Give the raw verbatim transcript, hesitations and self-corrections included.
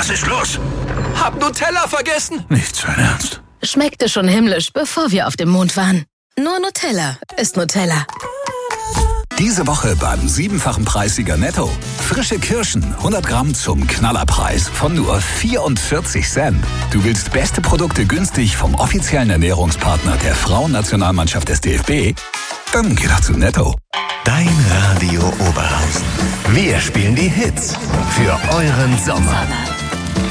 Was ist los? Hab Nutella vergessen. Nicht sein Ernst. Schmeckte schon himmlisch, bevor wir auf dem Mond waren. Nur Nutella ist Nutella. Diese Woche beim siebenfachen Preissieger Netto. Frische Kirschen, hundert Gramm zum Knallerpreis von nur vierundvierzig Cent. Du willst beste Produkte günstig vom offiziellen Ernährungspartner der Frauennationalmannschaft des D F B? Dann geh doch zu Netto. Dein Radio Oberhausen. Wir spielen die Hits für euren Sommer.